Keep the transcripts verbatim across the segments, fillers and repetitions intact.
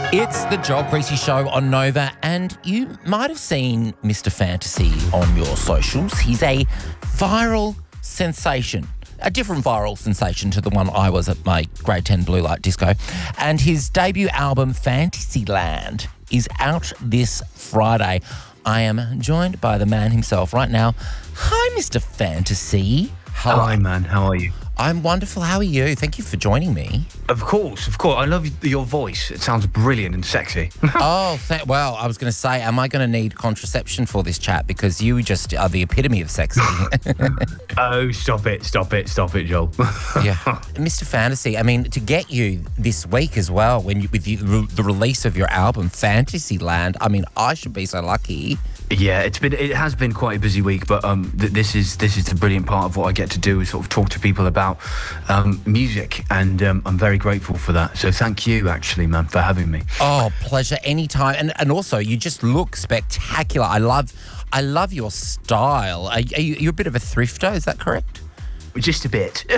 It's the Joel Creasy Show on Nova, and you might have seen Mister Fantasy on your socials. He's a viral sensation, a different viral sensation to the one I was at my grade ten Blue Light Disco. And his debut album, Fantasyland, is out this Friday. I am joined by the man himself right now. Hi, Mister Fantasy. Hello. Hi, man. How are you? I'm wonderful. How are you? Thank you for joining me. Of course, of course. I love your voice. It sounds brilliant and sexy. oh, th- well, I was going to say, am I going to need contraception for this chat? Because you just are the epitome of sexy. oh, stop it, stop it, stop it, Joel. yeah. Mister Fantasy, I mean, to get you this week as well, when you, with you, the release of your album, Fantasyland, I mean, I should be so lucky. Yeah, it's been it has been quite a busy week, but um, th- this is this is the brilliant part of what I get to do is sort of talk to people about um, music, and um, I'm very grateful for that. So thank you, actually, man, for having me. Oh, pleasure anytime, and and also you just look spectacular. I love I love your style. Are, are you you're a bit of a thrifter? Is that correct? Just a bit.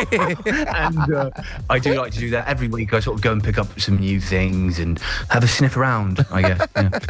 and uh, I do like to do that every week. I sort of go and pick up some new things and have a sniff around, I guess.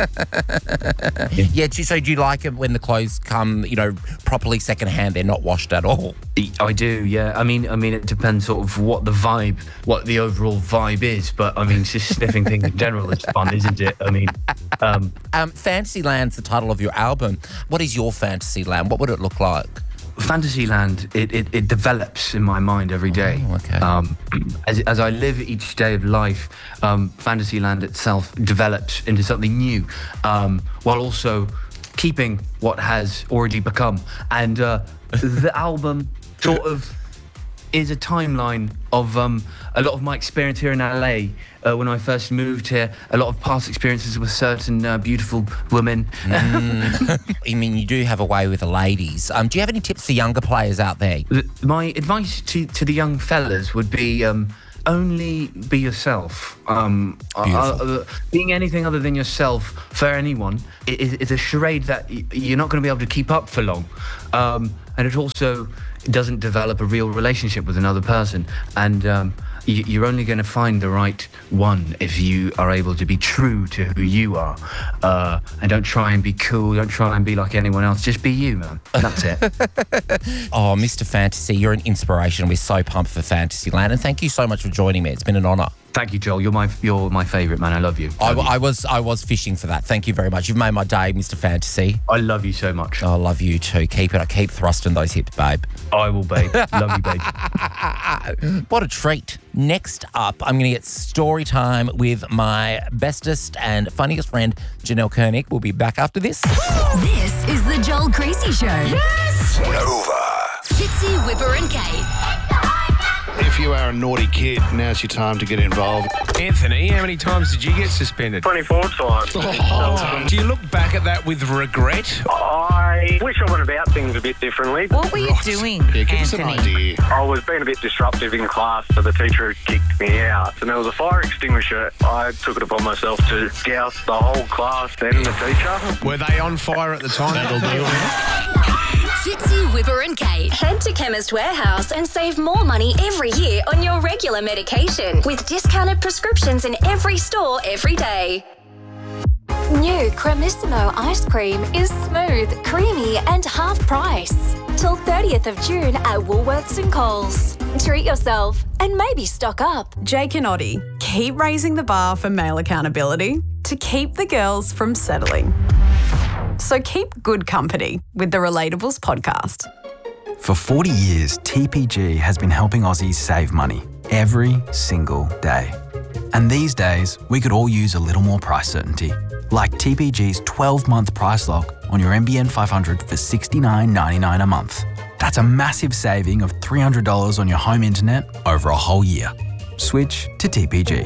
Yeah. yeah. yeah so do you like it when the clothes come, you know, properly secondhand? They're not washed at all? I do, yeah. I mean, I mean, it depends sort of what the vibe, what the overall vibe is. But I mean, just sniffing things in general is fun, isn't it? I mean, um, um, Fantasyland's the title of your album. What is your Fantasyland? What would it look like? Fantasyland, it, it, it develops in my mind every day. Oh, okay. Um, as, as I live each day of life, um, Fantasyland itself develops into something new, um, while also keeping what has already become. And uh, the album sort of is a timeline of um, a lot of my experience here in L A uh, when I first moved here, a lot of past experiences with certain uh, beautiful women. Mm. I mean, you do have a way with the ladies. Um, do you have any tips for younger players out there? My advice to, to the young fellas would be um, only be yourself. Um, uh, uh, being anything other than yourself for anyone is, is a charade that y- you're not going to be able to keep up for long. Um, and it also doesn't develop a real relationship with another person. And um, you, you're only going to find the right one if you are able to be true to who you are. Uh, and don't try and be cool. Don't try and be like anyone else. Just be you, man. That's it. Oh, Mister Fantasy, you're an inspiration. We're so pumped for Fantasyland. And thank you so much for joining me. It's been an honour. Thank you, Joel. You're my you're my favourite, man. I love you. I, Love you. I was I was fishing for that. Thank you very much. You've made my day, Mister Fantasy. I love you so much. I love you too. Keep it. I keep thrusting those hips, babe. I will, babe. Love you, babe. What a treat. Next up, I'm going to get story time with my bestest and funniest friend, Janelle Koenig. We'll be back after this. This is the Joel Creasy Show. Yes! Nova. Fitzy, Whipper and Kate. If you are a naughty kid, now's your time to get involved. Anthony, how many times did you get suspended? twenty-four times. Oh. Do you look back at that with regret? I wish I went about things a bit differently. What were you Right. doing, Yeah, give us an Anthony? idea. I was being a bit disruptive in class, so the teacher had kicked me out. And there was a fire extinguisher. I took it upon myself to douse the whole class, then the teacher. Were they on fire at the time? That'll do it. Fitzy, Whipper and Kate. Head to Chemist Warehouse and save more money every year on your regular medication with discounted prescriptions in every store every day. New Cremissimo ice cream is smooth, creamy and half price. Till thirtieth of June at Woolworths and Coles. Treat yourself and maybe stock up. Jake and Oddie, keep raising the bar for male accountability to keep the girls from settling. So keep good company with the Relatables podcast. For forty years, T P G has been helping Aussies save money every single day. And these days, we could all use a little more price certainty, like T P G's twelve-month price lock on your M B N five hundred for sixty-nine ninety-nine a month. That's a massive saving of three hundred dollars on your home internet over a whole year. Switch to T P G.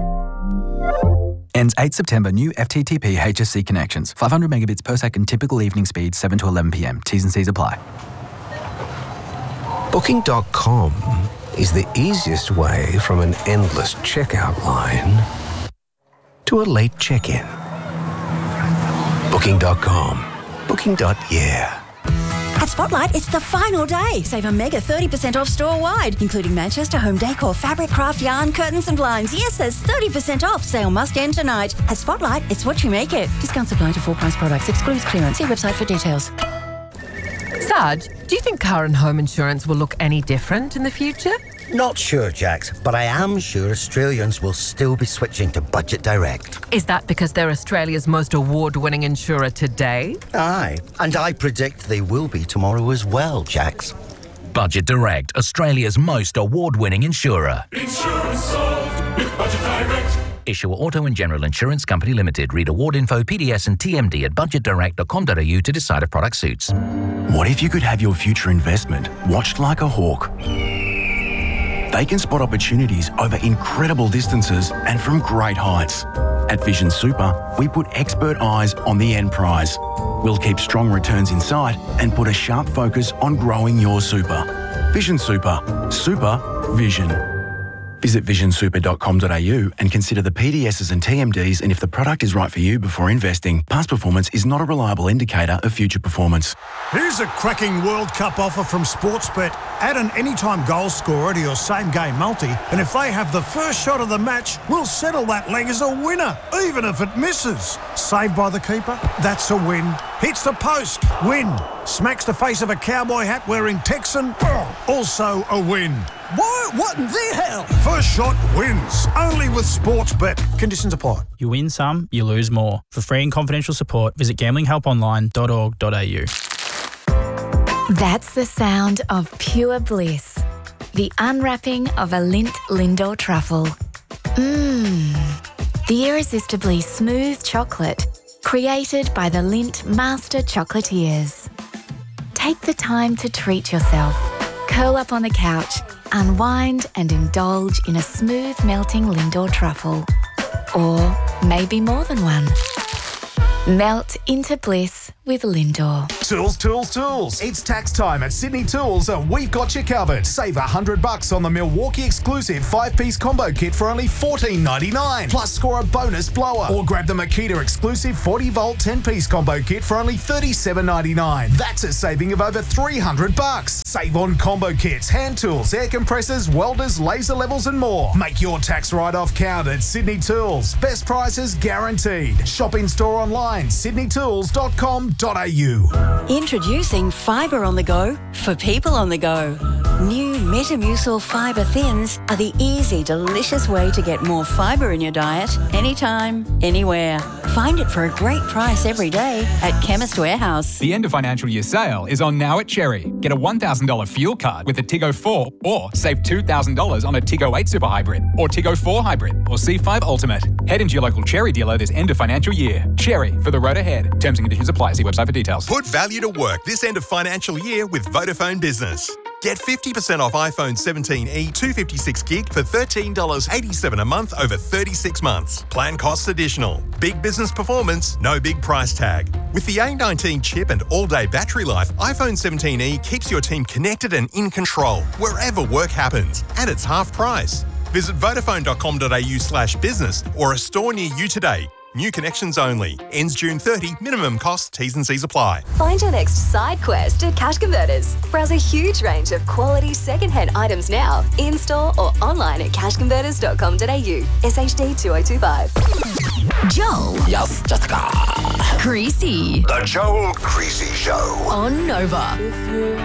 Ends eighth September. New F T T P H S C connections. five hundred megabits per second typical evening speed, seven to eleven p m. T's and C's apply. Booking dot com is the easiest way from an endless checkout line to a late check-in. Booking dot com. Booking. Yeah. Have Spotlight, it's the final day. Save a mega thirty percent off store-wide, including Manchester home decor, fabric, craft, yarn, curtains and blinds. Yes, there's thirty percent off. Sale must end tonight. At Spotlight, it's what you make it. Discounts apply to full-price products. Excludes clearance. See website for details. Sarge, do you think car and home insurance will look any different in the future? Not sure, Jax, but I am sure Australians will still be switching to Budget Direct. Is that because they're Australia's most award-winning insurer today? Aye, and I predict they will be tomorrow as well, Jax. Budget Direct, Australia's most award-winning insurer. Insurance solved with Budget Direct. Issuer Auto and General Insurance Company Limited. Read award info, P D S and T M D at budget direct dot com dot a u to decide if product suits. What if you could have your future investment watched like a hawk? They can spot opportunities over incredible distances and from great heights. At Vision Super, we put expert eyes on the end prize. We'll keep strong returns in sight and put a sharp focus on growing your super. Vision Super. Super Vision. Visit vision super dot com dot a u and consider the P D Ss and T M Ds and if the product is right for you before investing. Past performance is not a reliable indicator of future performance. Here's a cracking World Cup offer from Sportsbet. Add an anytime goal scorer to your same-game multi, and if they have the first shot of the match, we'll settle that leg as a winner, even if it misses. Saved by the keeper? That's a win. Hits the post? Win. Smacks the face of a cowboy hat wearing Texan? Also a win. What? What in the hell? First shot wins. Only with Sportsbet. Conditions apply. You win some, you lose more. For free and confidential support, visit gambling help online dot org dot a u. That's the sound of pure bliss. The unwrapping of a Lindt Lindor truffle. Mmm. The irresistibly smooth chocolate created by the Lindt Master Chocolatiers. Take the time to treat yourself. Curl up on the couch, unwind and indulge in a smooth melting Lindor truffle. Or maybe more than one. Melt into bliss with Lindor. Tools, tools, tools. It's tax time at Sydney Tools and we've got you covered. Save one hundred bucks on the Milwaukee exclusive five-piece combo kit for only fourteen ninety-nine. Plus score a bonus blower. Or grab the Makita exclusive forty volt ten-piece combo kit for only thirty-seven ninety-nine. That's a saving of over three hundred bucks. Save on combo kits, hand tools, air compressors, welders, laser levels and more. Make your tax write-off count at Sydney Tools. Best prices guaranteed. Shop in store online, sydney tools dot com dot a u. Introducing Fibre on the Go for people on the go. New Metamucil Fibre Thins are the easy, delicious way to get more fibre in your diet anytime, anywhere. Find it for a great price every day at Chemist Warehouse. The end of financial year sale is on now at Cherry. Get a one thousand dollars fuel card with a Tiggo four or save two thousand dollars on a Tiggo eight Super Hybrid or Tiggo four Hybrid or C five Ultimate. Head into your local Cherry dealer this end of financial year. Cherry for the road ahead. Terms and conditions apply. See website for details. Put value to work this end of financial year with Vodafone Business. Get fifty percent off iPhone seventeen e two fifty-six gig for thirteen dollars eighty-seven a month over thirty-six months. Plan costs additional. Big business performance, no big price tag. With the A nineteen chip and all-day battery life, iPhone seventeen e keeps your team connected and in control wherever work happens, and it's half price. Visit vodafone dot com dot a u slash business or a store near you today. New connections only. Ends June thirtieth. Minimum cost. T's and C's apply. Find your next side quest at Cash Converters. Browse a huge range of quality second-hand items now, in-store or online at cash converters dot com dot a u. S H D two oh two five. Joel. Yes, Jessica. Creasy. The Joel Creasy Show. On Nova. If you